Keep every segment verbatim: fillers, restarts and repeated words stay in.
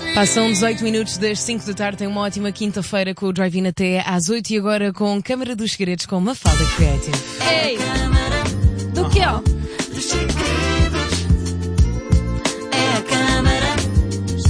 Passam dezoito minutos das cinco da tarde, tem uma ótima quinta-feira com o Drive-In até às oito e agora com Câmara dos Segredos com Mafalda Creative. Ei! Do que, ó? Dos segredos. É a Câmara dos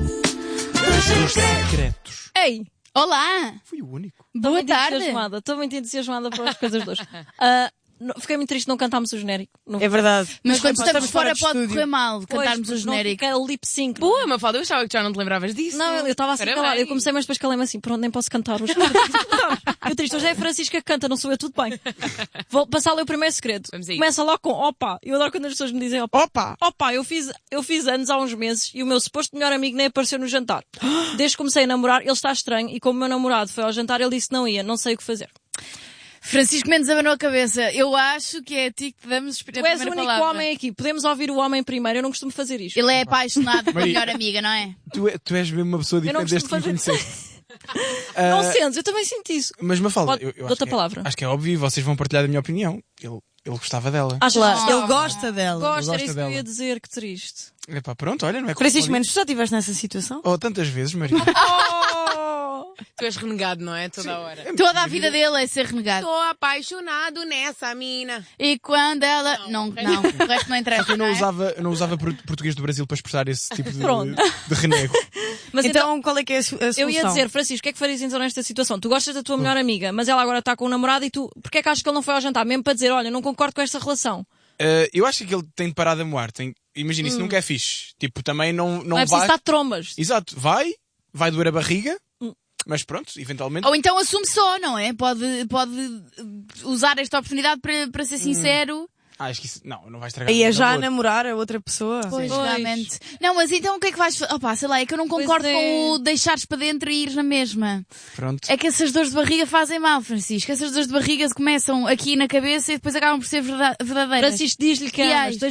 Secretos. Ei! Olá! Fui o único. Estou Boa muito tarde! entusiasmada, estou muito entusiasmada para as coisas de hoje. Ah, não- fiquei muito triste não cantarmos o genérico. Não, É verdade. Mas quando Nós estamos fora de pode estúdio. correr mal cantarmos Pois, o não genérico. fica lip sync. Boa, Mafalda, eu achava que já não te lembravas disso. Não, eu estava assim Parabéns. calada. Eu comecei, mas depois calei-me assim, pronto, nem posso cantar hoje. Eu triste, hoje é a Francisca que canta, não sou eu, tudo bem. Vou passar-lhe o primeiro segredo. Vamos aí. Começa logo com opa. Eu adoro quando as pessoas me dizem opa. Opa! Opa, eu fiz, eu fiz anos há uns meses e o meu suposto melhor amigo nem apareceu no jantar. Desde que comecei a namorar, ele está estranho e como o meu namorado foi ao jantar, ele disse que não ia, não sei o que fazer. Francisco Mendes abanou a cabeça. Eu acho que é a ti que damos a Tu primeira és o único palavra. homem aqui, podemos ouvir o homem primeiro, eu não costumo fazer isto. Ele é apaixonado pela Maria. melhor amiga, não é? Tu, é- tu és mesmo uma pessoa Eu não diferente desde que me costumo conheceste. Não Ah, sentes, eu também sinto isso. Mas Mafalda, Pode- eu, eu dou-te acho, a que palavra. É, acho que é óbvio e vocês vão partilhar da minha opinião. Ele, ele gostava dela. Achas Claro. que Ele gosta dela. gosta, gosta era isso que eu dela. ia dizer, que triste. Epá, pronto, olha, não é Francisco como Mendes, tu já estiveste nessa situação? Oh, tantas vezes, Maria. Oh! Tu és renegado, não é? Toda a hora. Toda a vida dele é ser renegado. Estou apaixonado nessa mina. E quando ela... Não, não, o resto não interessa, Eu não não é? usava, eu não usava por- português do Brasil para expressar esse tipo de, Pronto. de renego. Mas então, Então, qual é que é a, su- a solução? eu ia dizer, Francisco, o que é que farias então nesta situação? Tu gostas da tua melhor amiga, mas ela agora está com um namorado e tu, porquê é que achas que ele não foi ao jantar? Mesmo para dizer, olha, não concordo com esta relação. Ah, eu acho que ele tem de parar de amoar. Tem... Imagina, isso nunca é fixe. Tipo, também não, não, Não, é preciso vai. estar de trombas. Exato, vai, vai doer a barriga, mas pronto, eventualmente. Ou então assume só, não é? Pode, pode usar esta oportunidade para, para ser sincero. Ah, acho que isso. Não, não vai estragar. Aí é nada já do outro. namorar a outra pessoa. Pois, Pois. realmente. Não, mas então o que é que vais fazer? Opa, sei lá, é que eu não Pois concordo é. com o deixares para dentro e ires na mesma. Pronto. É que essas dores de barriga fazem mal, Francisco. Essas dores de barriga começam aqui na cabeça e depois acabam por ser verda- verdadeiras. Francisco, diz-lhe que E amas. ai.